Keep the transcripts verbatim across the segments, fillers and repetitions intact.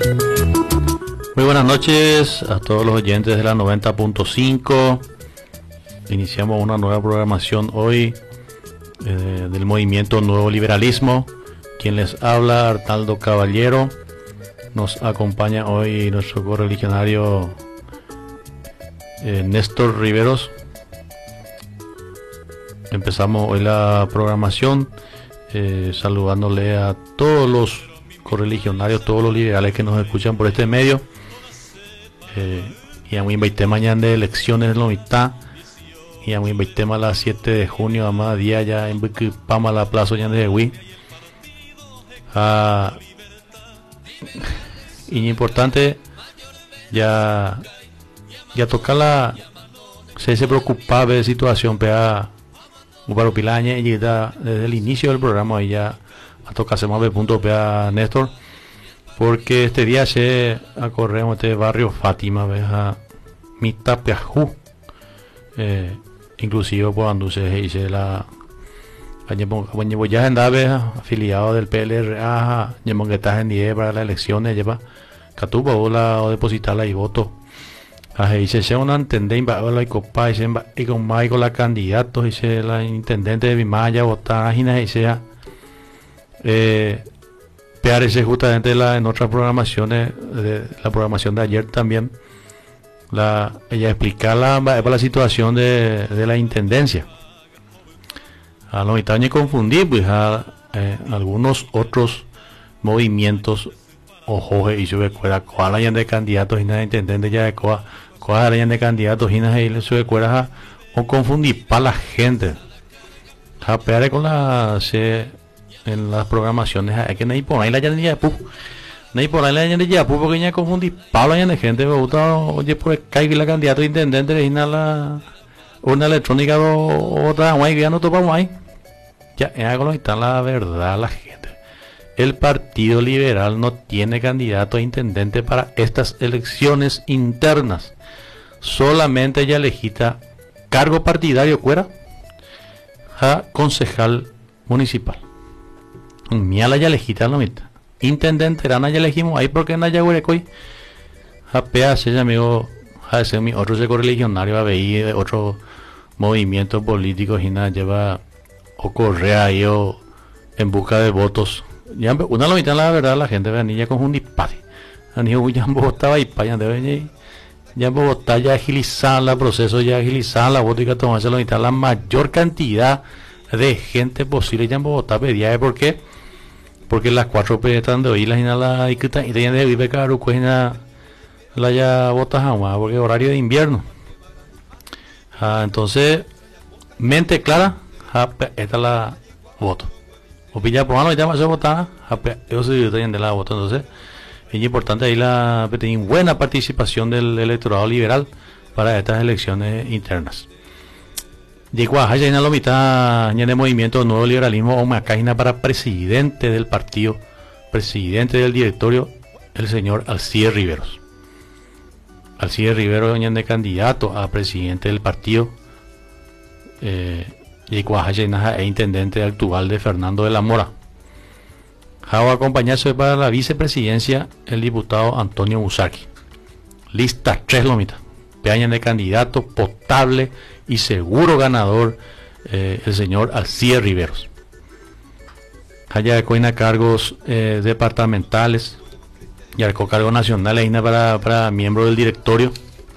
Muy buenas noches a todos los oyentes de la noventa punto cinco. Iniciamos una nueva programación hoy eh, del movimiento Nuevo Liberalismo. Quien les habla, Arnaldo Caballero. Nos acompaña hoy nuestro correligionario eh, Néstor Riveros. Empezamos hoy la programación eh, saludándole a todos los correligionarios, todos los liberales que nos escuchan por este medio. Eh, y a muy invité mañana de elecciones en la mitad. Y a muy invité a las siete de junio, a más día ya en Pama la plaza ya de Hui. Ah, y importante ya ya tocar la se se preocupaba de situación pea para Pilaña y ya desde el inicio del programa y ya a tocar más de punto pea Néstor, porque este día se acorremos este barrio Fátima veja mitad peajú eh, inclusive por donde se dice la cuando ya andaba afiliado del P L R A que estás en diez para las elecciones lleva catupa o la o depositarla y voto ahí se se una entender la copa y con más con la candidato y se la intendente de Vimaya votar y sea eh parece justamente la en otras programaciones de la programación de ayer también la ella explicar la, la situación de, de la intendencia a lo mitad ni confundir pues a eh, algunos otros movimientos ojo y yo recuerda cuál hayan de candidatos y nada intendente ya de cuál cuál hayan de candidatos y nada y le sube cuerda o confundir para la gente a pegar con la se en las programaciones hay que no hay por ahí la ya de pu no hay por ahí la ya de pu porque ya confundir para la gente me gusta oye pues cae la candidato intendente de la una electrónica o otra guay ya no topamos ahí ya es algo está la verdad la gente. El Partido Liberal no tiene candidato a intendente para estas elecciones internas, solamente ya legita cargo partidario fuera a concejal municipal miala ya legita la mitad intendente rana ya elegimos ahí porque na ya huecoy a pea se amigo a ese mi otro seco religionario a ver de otro movimientos políticos y nada lleva o correa ahí o en busca de votos ya una la mitad la verdad la gente ve niña con un dispate anijo ya votaba y para allá de ya Bogotá ya agilizar el proceso ya agilizar la voto y que tomarse la mitad la mayor cantidad de gente posible ya en Bogotá pedía ¿por qué? Porque las cuatro P están de hoy la gente la y que y tenían de vivir caro cuena la ya votas jamás porque horario de invierno. Ah, entonces mente clara ah, esta la voto o pilla por mano y ya más votar yo soy de la voto. Entonces es importante ahí la tener buena participación del electorado liberal para estas elecciones internas. Llegó a en la mitad en el movimiento Nuevo Liberalismo una página para presidente del partido, presidente del directorio, el señor Alcides Riveros. Alcides Riveros de candidato a presidente del partido. Eh, llegó a e intendente actual de Fernando de la Mora. Va a acompañarse para la vicepresidencia el diputado Antonio Busarqui. Lista tres lo mitad. Peaña de candidato potable y seguro ganador eh, el señor Alcides Riveros. Haya de coina cargos eh, departamentales y al cargo nacional ahí para, para miembro del directorio.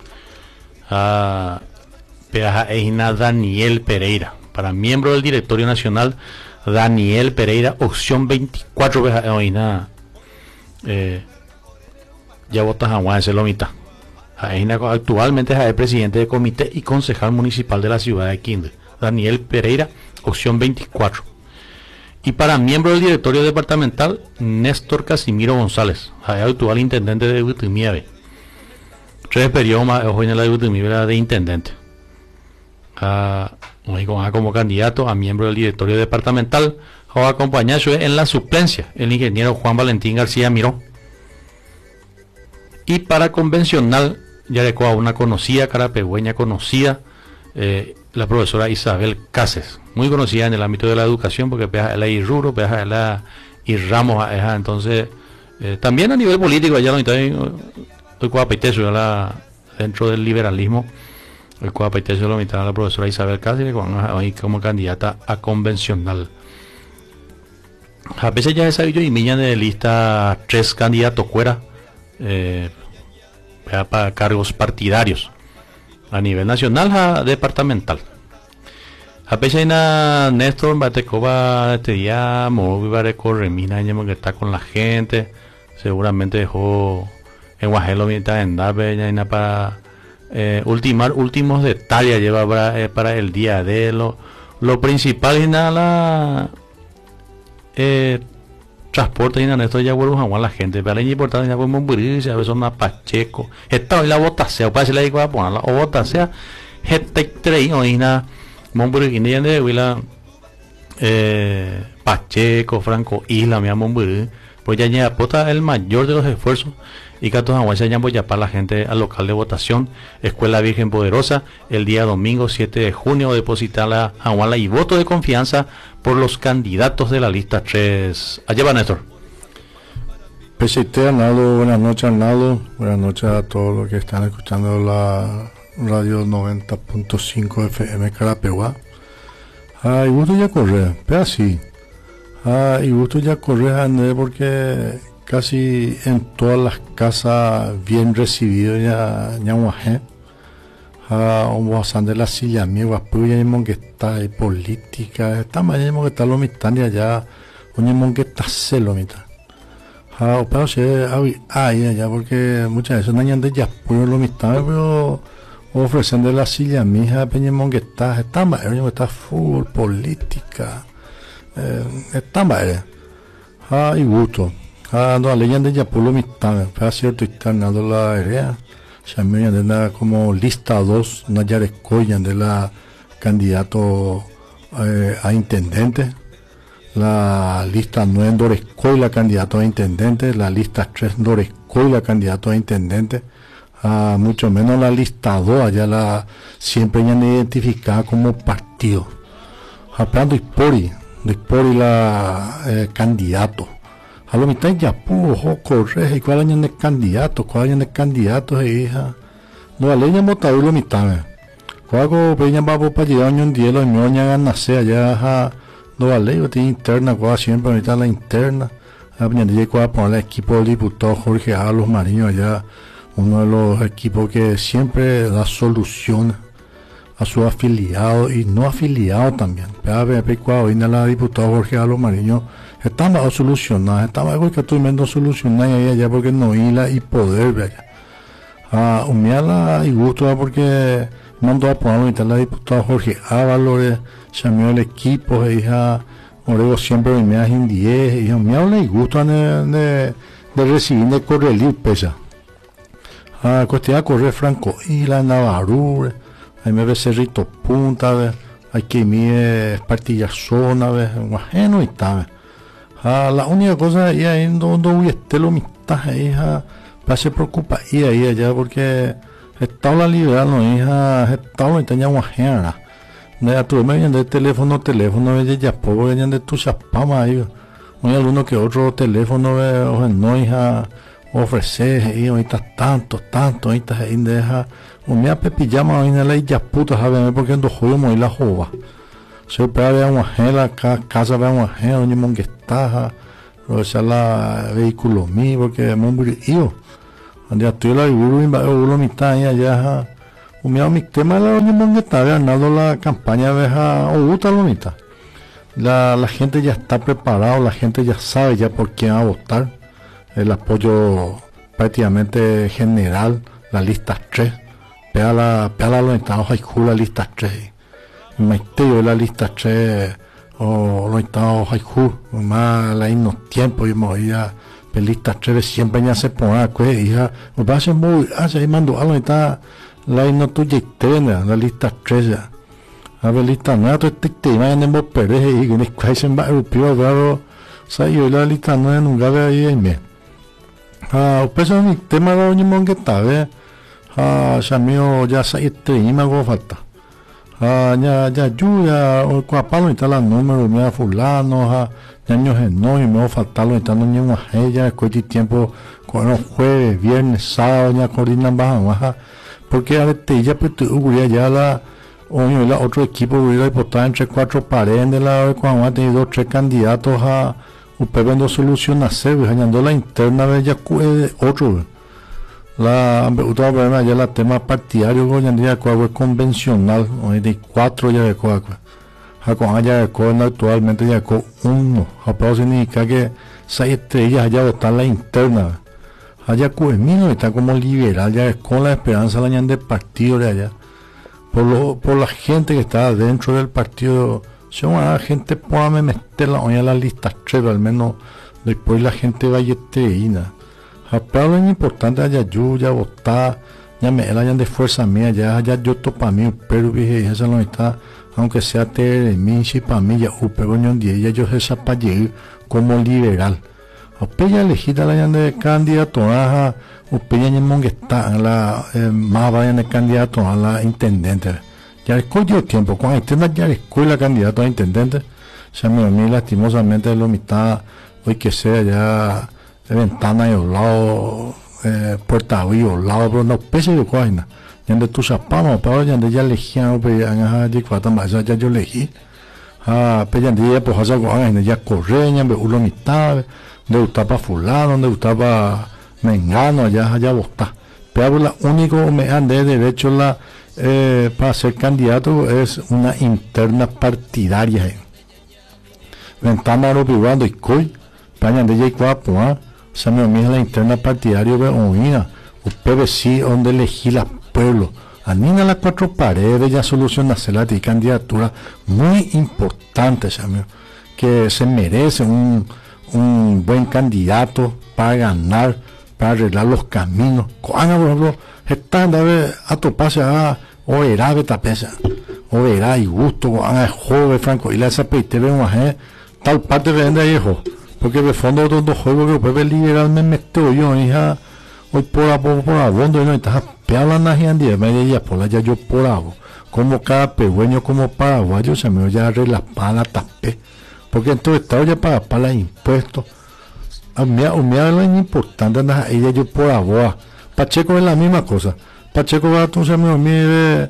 A Peaja Daniel Pereira para miembro del directorio nacional. Daniel Pereira, opción veinticuatro veja, eh, ya votas a Juan se lo mitad. Actualmente es el presidente del comité y concejal municipal de la ciudad de Quindío. Daniel Pereira, opción veinticuatro. Y para miembro del directorio departamental, Néstor Casimiro González, actual intendente de Utumía. Tres periodos más hoy en la de Utumía de intendente. A, como candidato a miembro del directorio departamental o acompañarse en la suplencia el ingeniero Juan Valentín García Miró. Y para convencional ya le a una conocida carapegüeña conocida eh, la profesora Isabel Cáceres, muy conocida en el ámbito de la educación porque peja la y ruro peja la y ramos entonces Eh, también a nivel político, allá lo mitad la dentro del liberalismo, el cuapaiteso lo mitad la profesora Isabel Cáceres hoy como candidata a convencional. A veces ya he sabido y miña de lista tres candidatos fuera eh, para cargos partidarios a nivel nacional a departamental. A veces na Néstor Batecoba este día movió para corremina que está con la gente, seguramente dejó en Guajelo mitad en Darbe ya para eh, ultimar últimos detalles lleva para, eh, para el día de lo lo principal es nada la eh, transporte y nada esto ya vuelvo a la gente pero es importante ya podemos morir a veces más Pacheco esta hoy la votación para si le digo a ponerla o votación este tres hoy nada Monburguini ya de Huila eh, Pacheco Franco Isla mi Monburguini pues ya ya aporta el mayor de los esfuerzos y que todos se hayan ya para la gente al local de votación Escuela Virgen Poderosa el día domingo siete de junio depositar la Aguala y voto de confianza por los candidatos de la lista tres. Allá va Néstor. P C T Arnaldo, buenas noches Arnaldo, buenas noches a todos los que están escuchando la radio noventa punto cinco F M Carapeguá. Ah, y gusto ya correr, pero así. Ah, y gusto ya correr André porque casi en todas las casas bien recibido ya ya guajé. Ah, un guasán de la silla mi guapuya y mongueta y política, está más y mongueta lo mitad de allá, un mongueta se lo mitad. Ah, pero se ahí allá porque muchas veces no hay de ya puro lo mitad, pero ofrecen de la silla mija peñemón que está está mal que está fútbol política eh, está mal ah y gusto ah no la leyenda ya por lo mitad para cierto está nada la área se me de la como lista dos una ya escogen de la candidato eh, a intendente la lista nueve Dorescoy la candidato a intendente la lista tres Dorescoy la candidato a intendente. Ah, mucho menos la lista dos, allá la siempre ya han identificado como partido. Hablando de Pori, de Pori la eh, candidato. A lo mitad ya pudo correr y cuál año de candidato, cuál año de candidato es hija. No la ley ya votado lo mitad. Cuando peña va para llegar año en día los míos ya ganan nacer allá no la ley tiene interna, cuál siempre ahorita la interna. A peña de cuál poner el equipo del diputado Jorge A. Los Mariños allá. Uno de los equipos que siempre da solución a sus afiliados y no afiliados también. Pero cuando viene la diputada Jorge Alo Mariño, estamos a solucionar, estamos algo que estoy viendo solucionar ahí allá porque no hila y poder ver allá. Ah, humillarla y gusto porque mandó a poner la diputada Jorge Ávalores, llamó el equipo, hija, Orego siempre me da en diez, y humillarla y gusto de, de, de recibir de correr pesa. Ah, cuestión de correr Franco y la Navarro, hay me ve Cerrito Punta, ve, hay que ir Partilla Zona, ve, bueno y tal. Ah, la única cosa es ahí donde voy a estar lo mitad, hija, para se preocupa y ahí allá porque está la liberal, no hija, está la italiana guajera. De tu me viene de teléfono, teléfono, de ya poco vienen de tu chapama ahí. No hay alguno que otro teléfono, ve, o no hija. Ofrecer y ahorita tanto, tanto, ahorita se deja, un día pepillamos en la ya puta, ¿sabes? Porque no jodimos y la jova. Se para ver una gela, casa ver una gela, donde mongue está, o sea, la vehículo mío, porque me murió yo. Donde estoy la vehículo, y va a mitad y allá, un día mi tema la donde mongue está, ganando la campaña, veja, o gusta lo mitad. La, la gente ya está preparada, la gente ya sabe ya por quién va a votar. El apoyo prácticamente general, la lista tres, pega la, pega los estados Haiku, la lista tres, Maiteo la lista tres, o los estados Haiku, más la innos tiempo, y movía, la lista tres siempre ya se pone, pues, hija, me va a ser muy, hace, mando, algo está, la innos tuya y tena, la lista tres, ya, a ver, lista nueva, tú te te imaginas, vos perdés, y con el cual se va a europeo, claro, o sea, yo la lista nueva nunca veo ahí en mí. Ah, o peso mi tema de doña mongueta, ve. Ah, ya mío ya se extrema como falta. ha ya ya ayuda o cuapalo está la número me fulano ha años no y me faltalo está no ni una ella coiti tiempo con los jueves viernes sábado ya coordinan baja baja porque a veces ya pues tú ya la o la otro equipo hubiera votado entre cuatro paredes de la cuando ha tenido tres candidatos a usted vendo solución a ser ganando la interna de ya otro la otra problema ya la tema partidario hoy en día cuál es convencional hoy de cuatro ya de cuál ha con allá de cuál actualmente ya con uno ha pero significa que seis estrellas allá votar la interna allá Cuemino está como liberal ya es con la esperanza la ñan del partido de allá por lo por la gente que está dentro del partido son a la gente pueda meterla hoy a la lista tres al menos después la gente vaya teína pero es importante allá yo ya votar ya me la de fuerza mía ya ya yo to para mí pero dije eso no está aunque sea de mí si para mí ya pero no día yo esa para llegar como liberal Opeya elegida la de candidato a Opeya en Monguestá la más vayan de candidato a la intendente ya escogió tiempo cuando interna ya escuela candidato a intendente se me a mí lastimosamente lo mitad hoy que sea ya de ventana y al lado eh, puerta y al lado pero no pese de cuáina ya de tu zapamos pero ya de ya elegían pero ya de cuatro más ya yo elegí ah pero ya de pues hacer cuáina ya correña me uno mitad de gustaba fulano de gustaba mengano allá allá bosta pero la único me han de derecho la eh, para ser candidato es una interna partidaria ventana lo privado y coi para de ya cuatro ah se me olvida la interna partidaria de oína o P B C donde elegí la pueblo anina las cuatro paredes ya soluciona la candidatura muy importante Samuel, que se merece un un buen candidato para ganar para arreglar los caminos cuando por ejemplo están de a toparse a o era de tapeza o era y gusto a joven franco y la esa peite ve una tal parte vende viejo porque de fondo de dos juegos que puede liberal me meto yo hija hoy por a por por a fondo no está peala na gente media por la ya yo por algo como cada pehueño como paraguayo se me oye arreglar para la tapé porque entonces estaba ya para pagar impuestos a mí a mí es importante nada ella yo por agua Pacheco es la misma cosa Pacheco va entonces me mire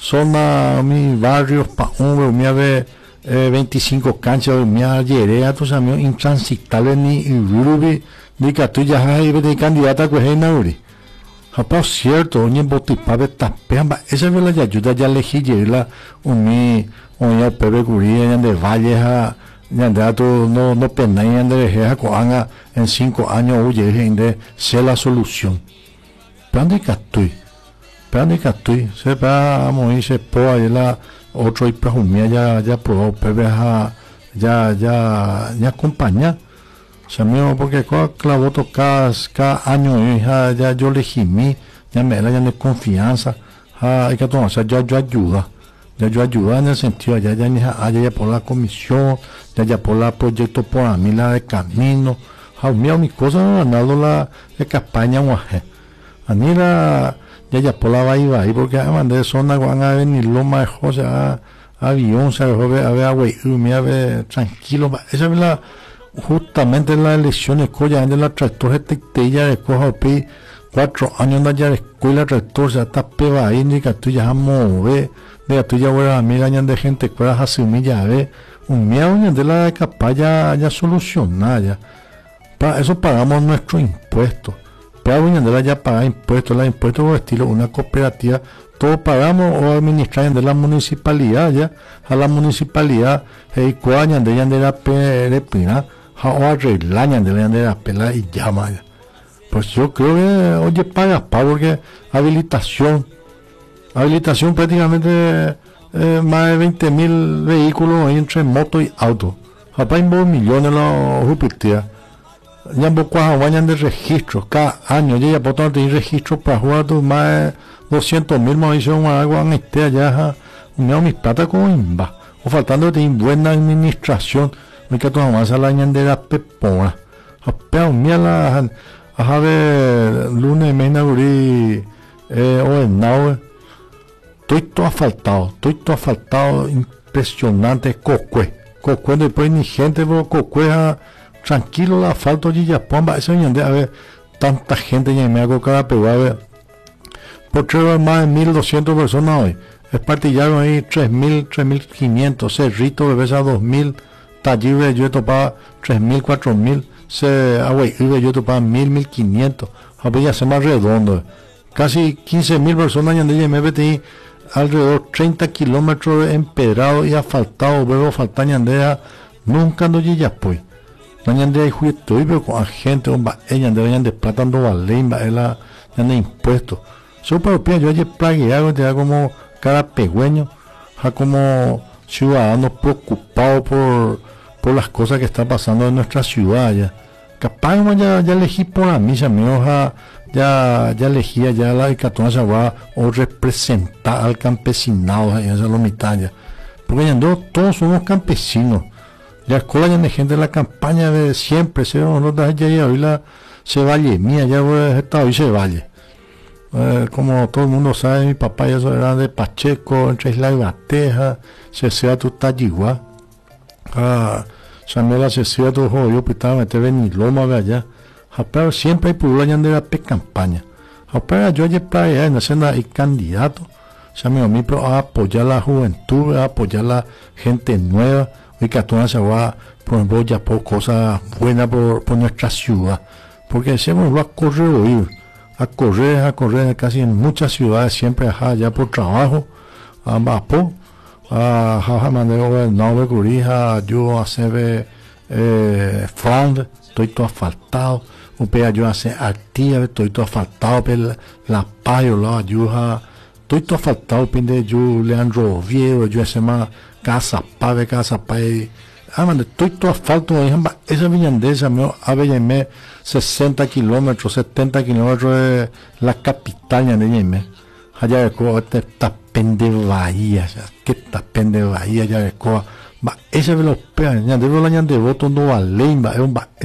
zona mi barrios pa un me ve veinticinco canchas me ayer a tus amigos intransitables ni rubi ni que tú ya hay de candidata que es nauri Japón cierto ni botipabe tapeamba esa es la ayuda ya elegí la un mi un ya pebe curía de valles a Yandato no no pena de dejar coanga en cinco años huye de ser la solución. Pero de catui, pero de catui se va a morir se puede la otro y prejumia ya ya pro pebeja ya ya ya acompaña. Se me porque clavo cada cada año ya ya yo legimí ya me la ya de confianza hay que tomar ya yo ayuda. Ya yo ayuda en el sentido ya ya ya ya por la comisión ya ya por la proyecto por a mí la de camino a mí a mi cosa ganado la de campaña muaje a mí la ya ya por la va y va y porque además de zona van a venir lo mejor sea avión se ve a ver agua y me ve tranquilo esa es la justamente las elecciones coya de la tractor este ya de coja pi cuatro años de ya de escuela tractor se está peba ahí ni que tú ya mover de tu ya voy a mirar de gente que pueda asumir ya ve un miedo de la capaz ya ya solucionar ya para eso pagamos nuestros impuestos pero de la ya pagar impuestos la impuestos por estilo una cooperativa todos pagamos o administrar de la municipalidad ya a la municipalidad y cuáña de ya de la perepina o arreglar de la de la pela y llama ya pues yo creo que oye pagas pago porque habilitación habilitación prácticamente eh, más de veinte mil vehículos entre moto y auto. Japá hay millones los Júpiter. Ya en Bocuaja vayan de registro cada año. Ya ya por tanto hay registro para jugar más de doscientos mil más hicieron algo en este allá. Me mis plata como imba. O faltando de buena administración. Me que tomar más a la año de la pepona. Japá mía la a ver lunes me inauguré eh, o en Naue. estoy todo asfaltado, estoy todo asfaltado, impresionante, Cocue, Cocue, después ni gente, pero Cocue, tranquilo, el asfalto allí ya pomba, eso ya a ver, tanta gente ya me hago cada pegada, a ver, por tres más de mil doscientas personas hoy, espartillaron ahí tres mil, tres mil quinientos, Cerrito, de vez a dos mil, Tallibre, yo topaba tres mil, cuatro mil, se, ah, güey, yo topaba mil, mil quinientos, a ver, ya se más redondo, casi quince mil personas ya me metí alrededor treinta kilómetros empedrado y asfaltado, luego faltan yandea, nunca no llegué pues. No yandea y justo, pero con gente, ella yandea yande plata no vale, ella yande impuesto. Eso para los yo ayer plagueado, ya como cada pegüeño, ya como ciudadanos preocupados por, por las cosas que están pasando en nuestra ciudad ya. Capaz ya, ya elegí por la misa, mío, ya ya ya elegía ya la Icatona se va o representar al campesinado en esa mitad ya, porque ya no, todos somos campesinos, la escuela ya de gente de la campaña de siempre se no ya ya hoy la se valle mía ya está hoy se valle, eh, como todo el mundo sabe, mi papá ya era de Pacheco, entre Isla y Bateja, se sea tu Tayigua, ah, Samuel se sea tu joyo pitaba meter en Loma de allá. Pero siempre hay por la de pe campaña. Pero yo ayer para allá en la escena hay candidato. O sea, mi amigo a apoyar la juventud, a apoyar la gente nueva. Y que a todas se va por ejemplo ya por cosas buenas por, por nuestra ciudad. Porque decimos va a correr o ir. A correr, a correr casi en muchas ciudades, siempre allá por trabajo. A Mapo, a Jaja Manero, Nove Curija, yo a Sebe eh, Front, estoy todo asfaltado. Un pea yo hace activa, estoy todo asfaltado, pero la payo, la ayuda, estoy todo asfaltado, pinde yo, Leandro Oviedo, yo hace más casa pave, casa pave, ah, man, estoy todo asfalto, esa viñandesa, me avellame sesenta kilómetros, setenta kilómetros de la capital, ya de allá de Coa, esta pende bahía, que esta pende bahía, ya de Coa, ese ve los peas, ya de lo la de voto no vale, es un ba,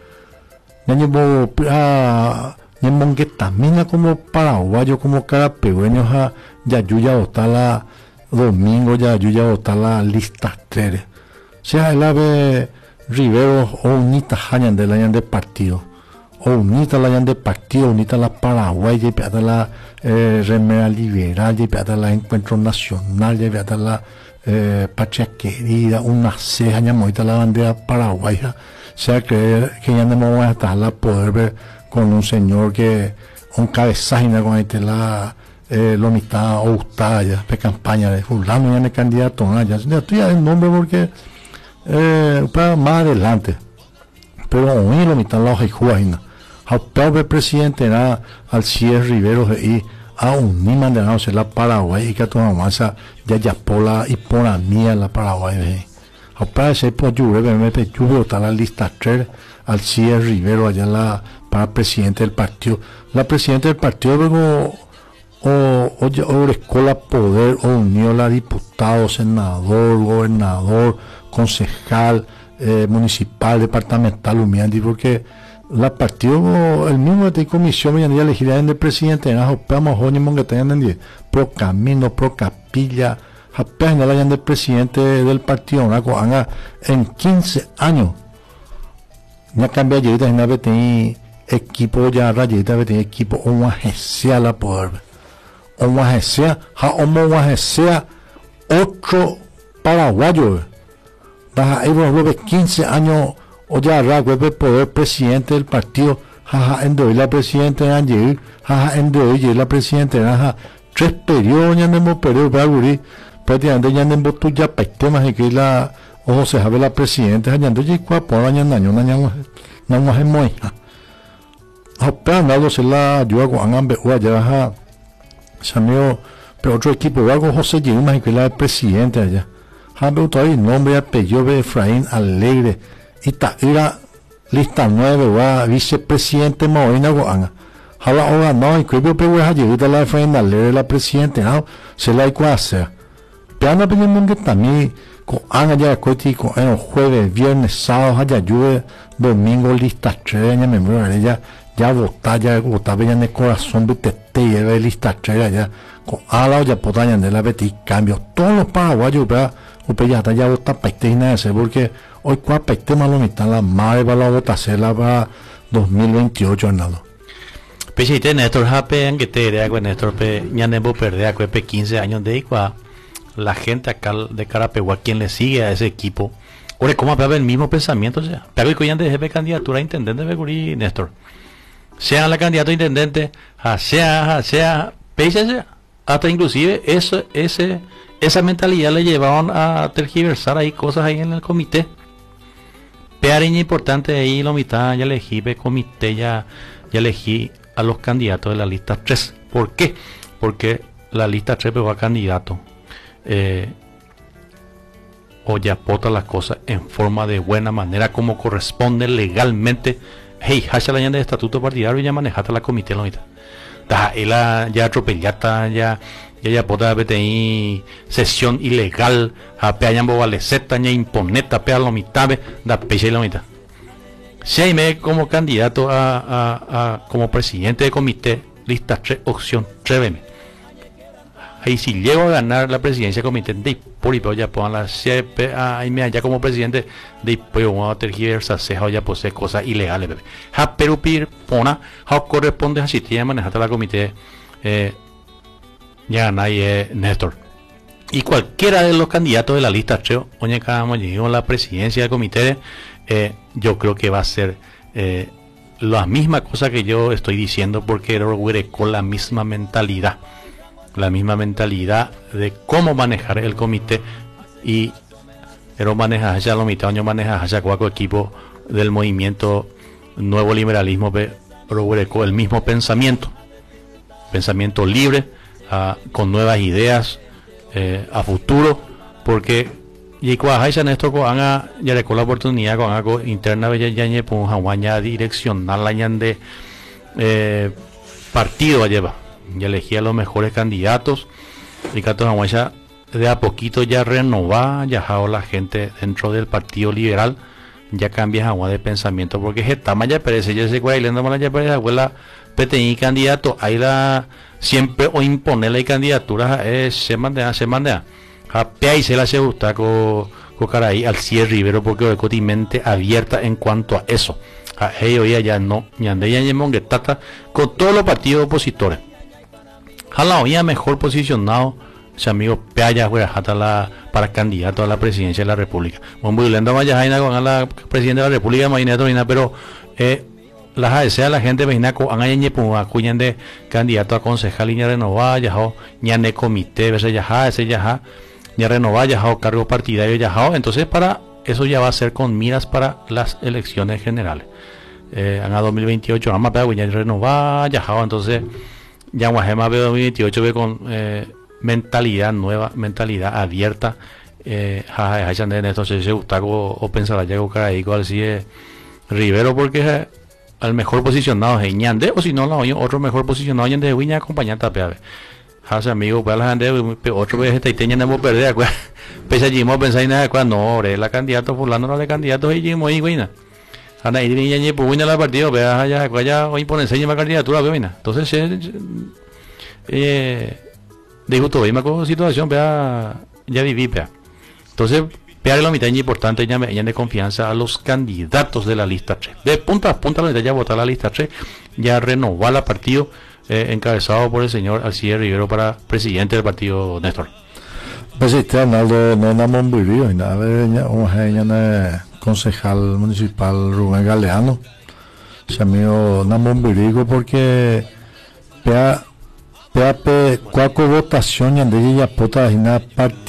Ñañebo a Ñamongue también como paraguayo, como carapegueño, a Yayuya Botala domingo, Yayuya Botala listas tres. Sea el ave Rivero o unita hayan de la hayan de partido, o unita la hayan de partido, unita la Paraguay, y piada la eh, remera liberal, y piada la encuentro nacional, y piada la eh, patria querida, una ceja, ñamoita la bandera paraguaya. Sea creer que ya no vamos a estar a poder ver con un señor que un cabezajina con este la eh, lo mitad o gustada ya de campaña de fulano ya de candidato ¿no? ya estoy ya el nombre porque eh, para más adelante pero hoy lo mitad la hoja y juana al pobre presidente era al cierre Rivero y a un ni mandaron ser la Paraguay y que toma masa ya ya por la y por la mía la Paraguay para ese pues yo me yo está la lista tres al cierre Rivero allá la para presidente del partido la presidenta del partido luego o o, o escuela poder o unió la diputado senador gobernador concejal eh, municipal departamental humiandi porque la partido el mismo de comisión me ya elegida en el presidente en apenas hoy que tengan pro camino pro capilla apenas la del presidente del partido ¿no? En quince años ya cambia ya en la tenía equipo ya rayita tenía equipo o una agencia la poder o una agencia ja o una agencia otro paraguayo baja ahí por quince años o ya rago de poder presidente del partido jaja en doy la presidente de Angel jaja en doy la presidente jaja tres periodos ya no periodo para prácticamente ya en voto ya para temas de que la ojo se sabe la presidenta ya no llegó por año año año no más es muy apenas nada se la yo hago han ambe o ya se me pero otro equipo algo José Gil más que la presidenta allá habe todavía nombre apellido de Efraín Alegre y ta era lista nueve va vicepresidente Moina Goanga jala ahora no y que yo pero ha llegado la Efraín Alegre la presidenta no se la hay que hacer Piano pedimos que también con Ana ya coiti con el jueves, viernes, sábado, allá llueve, domingo, lista tres, ya me muero ella, ya vota ya vota ya en el corazón de tete y el lista chega ya con ala ya pota ya de la beti cambio todos los paraguayos vea upe ya está ya vota paite y nada ese porque hoy cua paite malo mitad la madre va la vota se la va dos mil veintiocho Arnaldo. Pecheite Néstor Jape que te idea con Néstor pe ñanembo perdea pe quince años de igual la gente acá de Carapeguá quien le sigue a ese equipo. Ore, ¿cómo va a haber el mismo pensamiento? O sea, pero que ya de jefe candidatura a intendente de Becurí, Néstor. Sea la candidata a intendente, sea, sea, pese sea, hasta inclusive eso, ese, esa mentalidad le llevaron a tergiversar ahí cosas ahí en el comité. Peariña importante ahí, lo mitad, ya elegí el comité, ya, ya elegí a los candidatos de la lista tres. ¿Por qué? Porque la lista tres pegó a candidato. Eh, o ya pota las cosas en forma de buena manera como corresponde legalmente. Hey, hacha la de estatuto partidario y ya manejaste la comité la mitad. Da, ya atropellata, ya ya ya pota B T I sesión ilegal, a peañan bobaleceta, ya imponeta, pea la mitad, da peche y la mitad. Si hay me como candidato a, a, a como presidente de comité, lista tres, opción tres. Ahí si llego a ganar la presidencia del comité de por y ya pongan la C P ahí me allá como presidente de pues vamos a tergiversar se ya posee cosas ilegales bebé ha pero pir pona ha corresponde a si tiene manejar la comité eh, ya ganar eh, Néstor y cualquiera de los candidatos de la lista Cheo oye cada año la presidencia del comité eh, yo creo que va a ser eh, la misma cosa que yo estoy diciendo porque era con la misma mentalidad la misma mentalidad de cómo manejar el comité y pero maneja ya lo mitad año maneja ya cuatro equipos del movimiento nuevo liberalismo pero el mismo pensamiento pensamiento libre uh, con nuevas ideas eh, a futuro porque y cuando esto haga ya le con la oportunidad con algo interna ya ya pues direccionar la de eh, partido a llevar ya elegí a los mejores candidatos y Cato Jamuecha de a poquito ya renovada ya la gente dentro del partido liberal ya cambia agua de pensamiento porque Getama ya parece ya se guailendo mala ya parece abuela P T I candidato ahí la siempre o imponer la candidatura eh, se manda se manda a P y se la se gusta con con Caraí al cierre Rivero porque es mente abierta en cuanto a eso a ellos ya no ya ande ya monguetata con todos los partidos opositores. Jala hoy mejor posicionado ese amigo Peaya la para candidato a la presidencia de la República. Muy lento vaya con la presidenta de la República imagínate pero eh, las A S A la gente imagina con añe acuñan de candidato a concejal línea renovada ya ya ne comité ese ya ese ya ya renovada ya cargo partidario ya entonces para eso ya va a ser con miras para las elecciones generales. Eh, en a dos mil veintiocho ama para ya renovada ya entonces ya Guajema ve dos mil veintiocho ve con eh, mentalidad nueva, mentalidad abierta. Eh, entonces se gusta o, o pensar ya ahí cual si es Rivero porque es el mejor posicionado es Ñande o si no la oye otro mejor posicionado Ñande de Viña acompañar tapea. Hace amigo para la gente otro vez está y no perder pese allí pensar nada cuando no la candidato fulano no de candidatos y Jimo y Guina. Ana y niña pues la partido vea allá allá hoy ponen seña candidatura vea entonces eh digo todo misma situación vea ya viví vea entonces vea la mitad importante ya me de confianza a los candidatos de la lista tres de punta a punta la ya votar la lista tres ya renovar la partido eh, encabezado por el señor Alcides Rivero para presidente del partido Néstor. Pues este Arnaldo no nada muy vivo y nada de concejal municipal Rubén Galeano se amigo Namón Virigo porque pea pea pe cuaco votación y ande ya pota y nada